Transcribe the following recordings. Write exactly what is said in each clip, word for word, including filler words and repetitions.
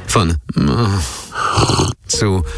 Von zu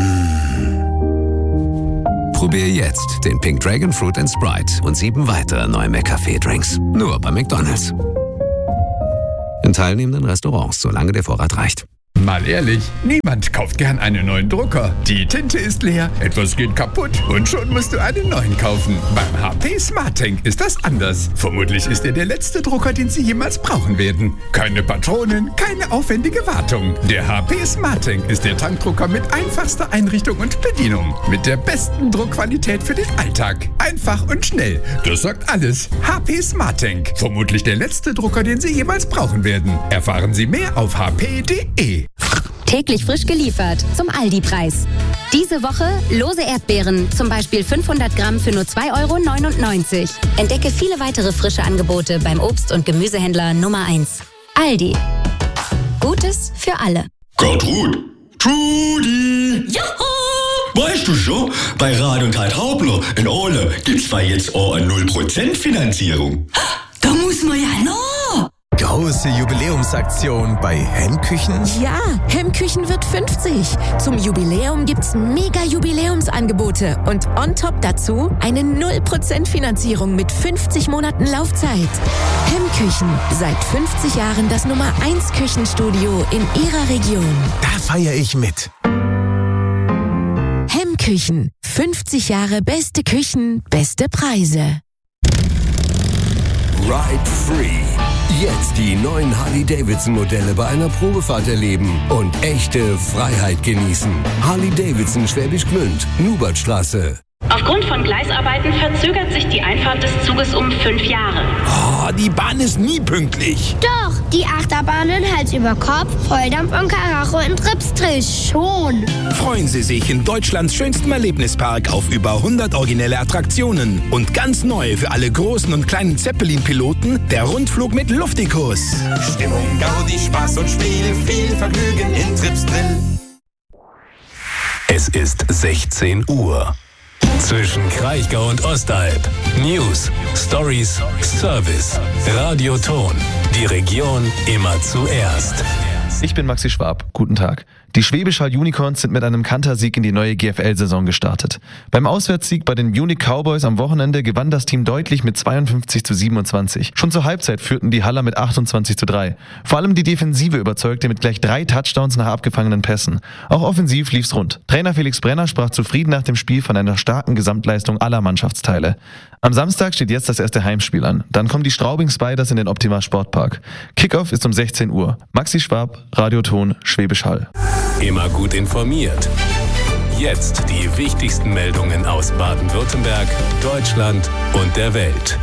Probier jetzt den Pink Dragon Fruit and Sprite und sieben weitere neue McCafé-Drinks. Nur bei McDonald's. In teilnehmenden Restaurants, solange der Vorrat reicht. Mal ehrlich, niemand kauft gern einen neuen Drucker. Die Tinte ist leer, etwas geht kaputt und schon musst du einen neuen kaufen. Beim H P SmartTank ist das anders. Vermutlich ist er der letzte Drucker, den Sie jemals brauchen werden. Keine Patronen, keine aufwendige Wartung. Der H P SmartTank ist der Tankdrucker mit einfachster Einrichtung und Bedienung. Mit der besten Druckqualität für den Alltag. Einfach und schnell. Das sagt alles. H P SmartTank. Vermutlich der letzte Drucker, den Sie jemals brauchen werden. Erfahren Sie mehr auf h p punkt d e. Täglich frisch geliefert zum Aldi-Preis. Diese Woche lose Erdbeeren, zum Beispiel fünfhundert Gramm für nur zwei Euro neunundneunzig. Entdecke viele weitere frische Angebote beim Obst- und Gemüsehändler Nummer eins. Aldi. Gutes für alle. Gertrud. Trudi. Juhu! Weißt du schon, bei Rad und Hart Hauptner in Ole gibt's zwar jetzt auch eine null Prozent Finanzierung. Da muss man ja noch. Große Jubiläumsaktion bei Hemmküchen? Ja, Hemmküchen wird fünfzig. Zum Jubiläum gibt's mega Jubiläumsangebote und on top dazu eine null Prozent Finanzierung mit fünfzig Monaten Laufzeit. Hemmküchen, seit fünfzig Jahren das Nummer eins Küchenstudio in Ihrer Region. Da feiere ich mit. Hemmküchen, fünfzig Jahre beste Küchen, beste Preise. Ride Free. Jetzt die neuen Harley-Davidson-Modelle bei einer Probefahrt erleben und echte Freiheit genießen. Harley-Davidson Schwäbisch Gmünd, Nubertstraße. Aufgrund von Gleisarbeiten verzögert sich die Einfahrt des Zuges um fünf Jahre. Oh, die Bahn ist nie pünktlich. Doch, die Achterbahnen Hals über Kopf, Volldampf und Karacho in Tripstrill schon. Freuen Sie sich in Deutschlands schönstem Erlebnispark auf über hundert originelle Attraktionen. Und ganz neu für alle großen und kleinen Zeppelin-Piloten, der Rundflug mit Luftikus. Stimmung, Gaudi, Spaß und Spiel, viel Vergnügen in Tripstrill. Es ist sechzehn Uhr. Zwischen Kraichgau und Ostalb. News, Stories, Service, Radioton. Die Region immer zuerst. Ich bin Maxi Schwab. Guten Tag. Die Schwäbisch Hall Unicorns sind mit einem Kantersieg in die neue G F L-Saison gestartet. Beim Auswärtssieg bei den Munich Cowboys am Wochenende gewann das Team deutlich mit zweiundfünfzig zu siebenundzwanzig. Schon zur Halbzeit führten die Haller mit achtundzwanzig zu drei. Vor allem die Defensive überzeugte mit gleich drei Touchdowns nach abgefangenen Pässen. Auch offensiv lief's rund. Trainer Felix Brenner sprach zufrieden nach dem Spiel von einer starken Gesamtleistung aller Mannschaftsteile. Am Samstag steht jetzt das erste Heimspiel an. Dann kommen die Straubing Spiders in den Optima Sportpark. Kickoff ist um sechzehn Uhr. Maxi Schwab, Radioton, Schwäbisch Hall. Immer gut informiert. Jetzt die wichtigsten Meldungen aus Baden-Württemberg, Deutschland und der Welt.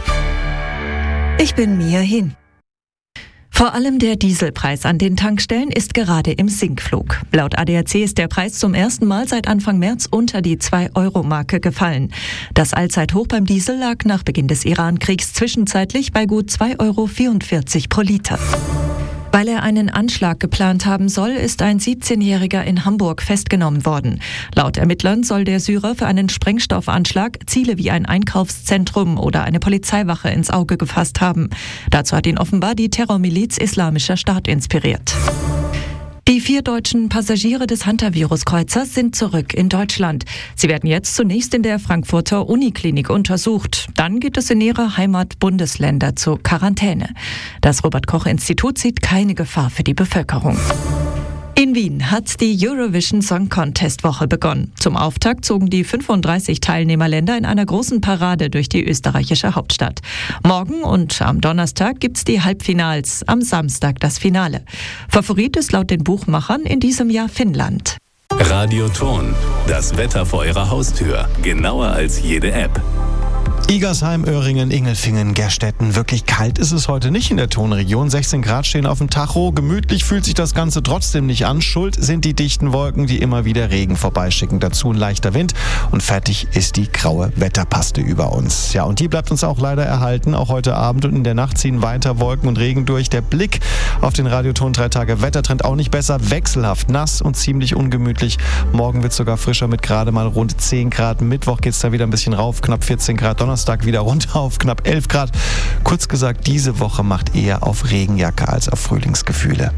Ich bin Mia Hin. Vor allem der Dieselpreis an den Tankstellen ist gerade im Sinkflug. Laut A D A C ist der Preis zum ersten Mal seit Anfang März unter die zwei Euro Marke gefallen. Das Allzeithoch beim Diesel lag nach Beginn des Iran-Kriegs zwischenzeitlich bei gut zwei Euro vierundvierzig pro Liter. Weil er einen Anschlag geplant haben soll, ist ein siebzehnjähriger in Hamburg festgenommen worden. Laut Ermittlern soll der Syrer für einen Sprengstoffanschlag Ziele wie ein Einkaufszentrum oder eine Polizeiwache ins Auge gefasst haben. Dazu hat ihn offenbar die Terrormiliz Islamischer Staat inspiriert. Die vier deutschen Passagiere des Hantavirus-Kreuzers sind zurück in Deutschland. Sie werden jetzt zunächst in der Frankfurter Uniklinik untersucht. Dann geht es in ihre Heimatbundesländer zur Quarantäne. Das Robert-Koch-Institut sieht keine Gefahr für die Bevölkerung. In Wien hat die Eurovision Song Contest Woche begonnen. Zum Auftakt zogen die fünfunddreißig Teilnehmerländer in einer großen Parade durch die österreichische Hauptstadt. Morgen und am Donnerstag gibt's die Halbfinals, am Samstag das Finale. Favorit ist laut den Buchmachern in diesem Jahr Finnland. Radioton, das Wetter vor Ihrer Haustür, genauer als jede App. Igersheim, Öhringen, Ingelfingen, Gerstetten. Wirklich kalt ist es heute nicht in der Tonregion. sechzehn Grad stehen auf dem Tacho. Gemütlich fühlt sich das Ganze trotzdem nicht an. Schuld sind die dichten Wolken, die immer wieder Regen vorbeischicken. Dazu ein leichter Wind und fertig ist die graue Wetterpaste über uns. Ja, und die bleibt uns auch leider erhalten. Auch heute Abend und in der Nacht ziehen weiter Wolken und Regen durch. Der Blick auf den Radioton drei Tage Wettertrend auch nicht besser. Wechselhaft, nass und ziemlich ungemütlich. Morgen wird es sogar frischer mit gerade mal rund zehn Grad. Mittwoch geht es da wieder ein bisschen rauf, knapp vierzehn Grad. Donnerstag wieder runter auf knapp elf Grad. Kurz gesagt, diese Woche macht eher auf Regenjacke als auf Frühlingsgefühle.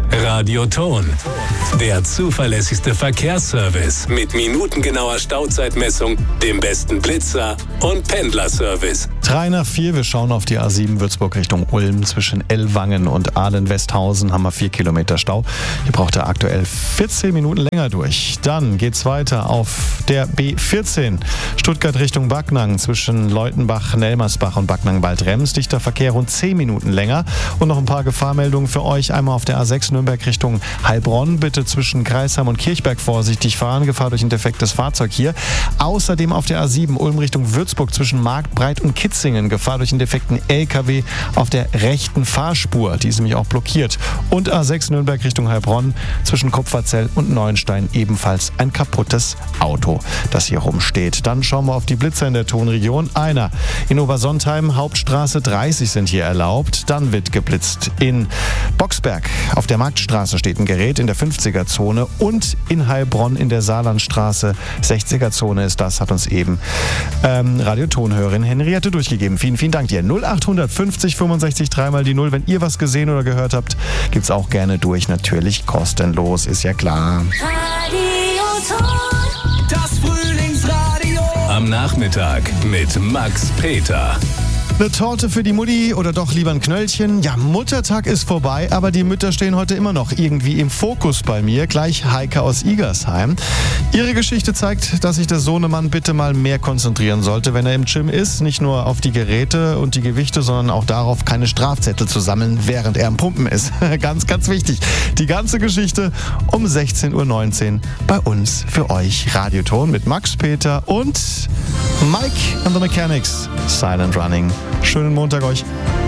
Radioton. Der zuverlässigste Verkehrsservice mit minutengenauer Stauzeitmessung, dem besten Blitzer und Pendlerservice. drei nach vier, wir schauen auf die A sieben Würzburg Richtung Ulm. Zwischen Ellwangen und Ahlen-Westhausen haben wir vier Kilometer Stau. Hier braucht er aktuell vierzehn Minuten länger durch. Dann geht's weiter auf der B vierzehn. Stuttgart Richtung Backnang. Zwischen Leutenbach, Nelmersbach und Backnang-Waldrems. Dichter Verkehr rund zehn Minuten länger. Und noch ein paar Gefahrmeldungen für euch. Einmal auf der A sechs Nürnberg Richtung Heilbronn. Bitte zwischen Kreisheim und Kirchberg vorsichtig fahren. Gefahr durch ein defektes Fahrzeug hier. Außerdem auf der A sieben Ulm Richtung Würzburg zwischen Marktbreit und Kitzingen. Gefahr durch einen defekten L K W auf der rechten Fahrspur. Die ist nämlich auch blockiert. Und A sechs Nürnberg Richtung Heilbronn zwischen Kupferzell und Neuenstein ebenfalls ein kaputtes Auto, das hier rumsteht. Dann schauen wir auf die Blitzer in der Tonregion. Einer in Obersontheim, Hauptstraße dreißig sind hier erlaubt. Dann wird geblitzt in Boxberg. Auf der Marktstraße steht ein Gerät in der fünfziger-Zone und in Heilbronn in der Saarlandstraße sechziger-Zone ist das, hat uns eben ähm, Radiotonhörerin Henriette durchgegeben. Vielen, vielen Dank dir. null acht fünfzig fünfundsechzig dreimal die null. Wenn ihr was gesehen oder gehört habt, gibt's auch gerne durch. Natürlich kostenlos, ist ja klar. Radioton, das Frühlingsradio. Am Nachmittag mit Max Peter. Eine Torte für die Mutti oder doch lieber ein Knöllchen? Ja, Muttertag ist vorbei, aber die Mütter stehen heute immer noch irgendwie im Fokus bei mir. Gleich Heike aus Igersheim. Ihre Geschichte zeigt, dass sich der Sohnemann bitte mal mehr konzentrieren sollte, wenn er im Gym ist. Nicht nur auf die Geräte und die Gewichte, sondern auch darauf, keine Strafzettel zu sammeln, während er am Pumpen ist. Ganz, ganz wichtig. Die ganze Geschichte um sechzehn Uhr neunzehn bei uns für euch. Radioton mit Max Peter und Mike and the Mechanics. Silent Running. Schönen Montag euch.